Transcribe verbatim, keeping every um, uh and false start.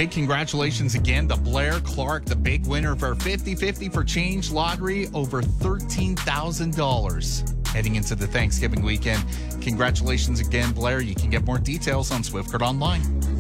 Big congratulations again to Blair Clark, the big winner of our fifty fifty for Change lottery, over thirteen thousand dollars heading into the Thanksgiving weekend. Congratulations again, Blair. You can get more details on Swift Current Online.